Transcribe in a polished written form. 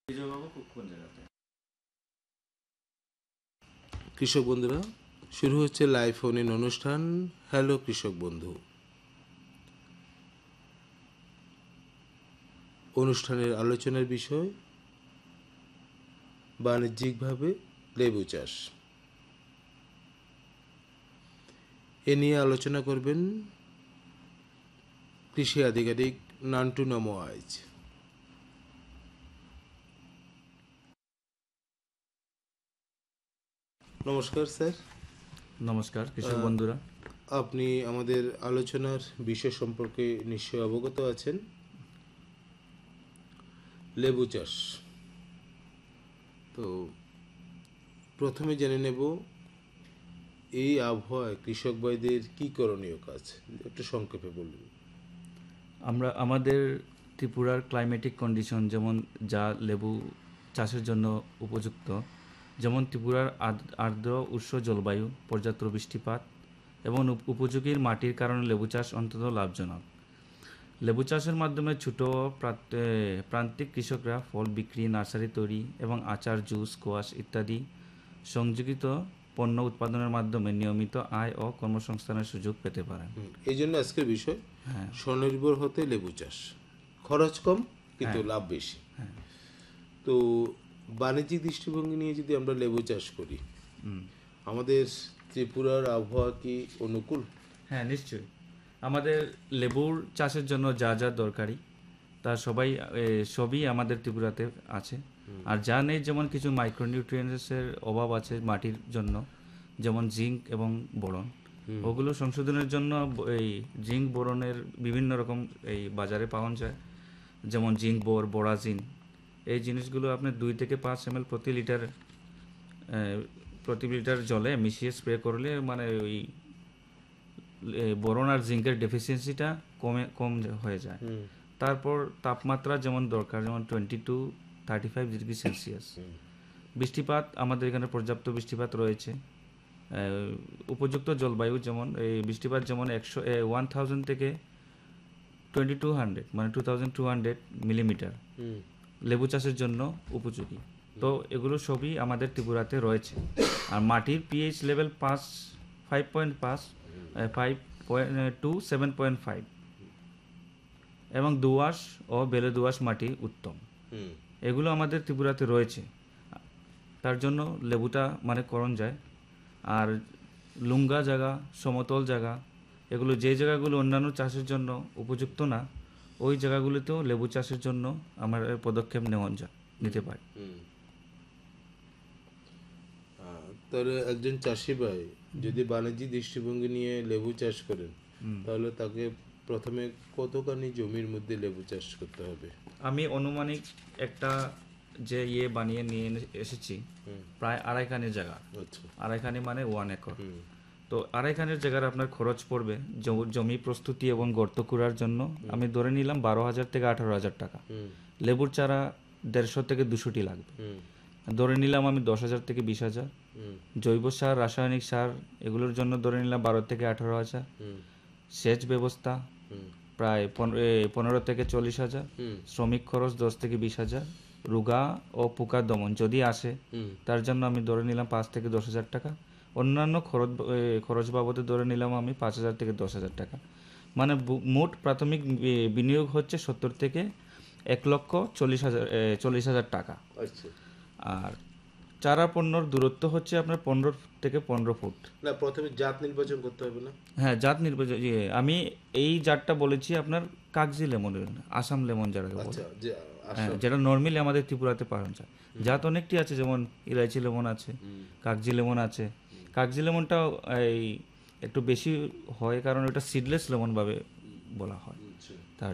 কৃষক বন্ধুরা, শুরু হচ্ছে লাইভ ফোন ইন অনুষ্ঠান হ্যালো কৃষক বন্ধু। অনুষ্ঠানের আলোচনার বিষয় বাণিজ্যিকভাবে লেবু চাষ। এ নিয়ে আলোচনা করবেন কৃষি আধিকারিক নান্টু নমো আইচ। নমস্কার স্যার। নমস্কার কৃষক বন্ধুরা। আপনি আমাদের আলোচনার বিষয় সম্পর্কে নিশ্চয়ই অবগত আছেন, লেবু চাষ। তো প্রথমে জেনে নেব এই আবহাওয়ায় কৃষক ভাইদের কী করণীয় কাজ, একটু সংক্ষেপে বলুন। আমাদের ত্রিপুরার ক্লাইমেটিক কন্ডিশন যেমন যা লেবু চাষের জন্য উপযুক্ত, যেমন ত্রিপুরার আর্দ্র উষ্ণ জলবায়ু, পর্যাপ্ত বৃষ্টিপাত এবং উপযোগী মাটির কারণে লেবু চাষ অত্যন্ত লাভজনক। লেবু চাষের মাধ্যমে ছোট প্রান্তিক কৃষকরা ফল বিক্রি, নার্সারি তৈরি এবং আচার, জুস, স্কোয়াশ ইত্যাদি সংযোজিত পণ্য উৎপাদনের মাধ্যমে নিয়মিত আয় ও কর্মসংস্থানের সুযোগ পেতে পারেন। এই জন্য আজকের বিষয় স্বনির্ভর হতে লেবু চাষ। খরচ কম কিন্তু লাভ বেশি। তো বাণিজ্যিক দৃষ্টিভঙ্গি নিয়ে যদি আমরা লেবু চাষ করি, আমাদের ত্রিপুরার আবহাওয়া কি অনুকূল? হ্যাঁ, নিশ্চয়ই। আমাদের লেবুর চাষের জন্য যা যা দরকারি তা সবই আমাদের ত্রিপুরাতে আছে। আর যা নেই, যেমন কিছু মাইক্রোনিউট্রিয়েন্টসের অভাব আছে মাটির জন্য, যেমন জিঙ্ক এবং বোরন। ওগুলো সংশোধনের জন্য এই জিঙ্ক বোরনের বিভিন্ন রকম এই বাজারে পাওয়া যায়, যেমন জিঙ্ক বোরাজিন। এই জিনিসগুলো আপনার 2 থেকে 5 ml প্রতি লিটার জলে মিশিয়ে স্প্রে করলে মানে ওই বোরন আর জিঙ্কের ডেফিসিয়েন্সিটা কম হয়ে যায়। তারপর তাপমাত্রা যেমন দরকার, যেমন 22-35 ডিগ্রি সেলসিয়াস। বৃষ্টিপাত আমাদের এখানে পর্যাপ্ত বৃষ্টিপাত রয়েছে। উপযুক্ত জলবায়ু যেমন এই বৃষ্টিপাত যেমন 1000 থেকে 2200 মানে 2200 মিলিমিটার লেবু চাষের জন্য উপযোগী। তো এগুলো সবই আমাদের ত্রিপুরাতে রয়েছে। আর মাটির পিএইচ লেভেল 5.5 to 7.5 এবং দোআঁশ ও বেলে দোআঁশ মাটি উত্তম। এগুলো আমাদের ত্রিপুরাতে রয়েছে, তার জন্য লেবুটা মানে করণ যায়। আর লুঙ্গা জায়গা, সমতল জায়গা, এগুলো যে জায়গাগুলো অন্যান্য চাষের জন্য উপযুক্ত না, ওই জায়গাগুলিতেও লেবু চাষের জন্য আমার পদক্ষেপ নিতে পারি। তাহলে একজন চাষি ভাই যদি বাণিজ্যিক দৃষ্টিভঙ্গি নিয়ে লেবু চাষ করেন, তাহলে তাকে প্রথমে কতখানি জমির মধ্যে লেবু চাষ করতে হবে? আমি অনুমানিক একটা যে বানিয়ে নিয়ে এসেছি, প্রায় 2.5 খানের জায়গা। আচ্ছা, 2.5 খানি মানে 1 একর। তো 2.5 খানের জায়গার আপনার খরচ পড়বে জমি প্রস্তুতি এবং গর্ত করার জন্য আমি ধরে নিলাম 12,000 থেকে 18,000 টাকা। লেবুর চারা 150 থেকে 200টি লাগবে। ধরে নিলাম আমি 10,000 থেকে 20,000। জৈব সার, রাসায়নিক সার এগুলোর জন্য ধরে নিলাম 12 থেকে 18,000। সেচ ব্যবস্থা প্রায় 15 থেকে 40,000। শ্রমিক খরচ 10 থেকে 20,000। রোগা ও পোকা দমন যদি আসে তার জন্য আমি ধরে নিলাম 5 থেকে 10,000 টাকা। অন্যান্য খরচ বাবদে ধরে নিলাম আমি 5,000 থেকে 10,000 টাকা। মানে মোট প্রাথমিক বিনিয়োগ হচ্ছে 70 থেকে 1,40,000 টাকা। আর চারা পণ্যর দূরত্ব হচ্ছে আপনার 15 থেকে 15 ফুট। না, প্রথমে জাত নির্বাচন করতে হবে না? হ্যাঁ, জাত নির্বাচন আমি এই জাতটা বলেছি আপনার কাগজি লেমন, আসাম লেমন যারা বলে, যেটা নর্মালি আমাদের ত্রিপুরাতে পাওয়া যায়। জাত অনেকটি আছে, যেমন ইলাইচি লেমন আছে, কাগজি লেমন আছে। কাগজি লেমনটাও এই একটু বেশি হয় কারণ ওটা সিডলেস লেমন ভাবে বলা হয়।